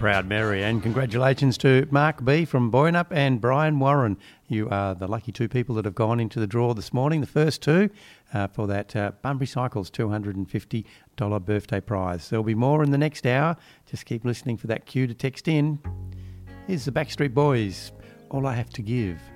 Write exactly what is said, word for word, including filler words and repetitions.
Proud Mary. And congratulations to Mark B from Boynup and Brian Warren. You are the lucky two people that have gone into the draw this morning, the first two, uh, for that uh, Bunbury Cycles two hundred fifty dollars birthday prize. There'll be more in the next hour. Just keep listening for that cue to text in. Here's the Backstreet Boys, All I Have to Give.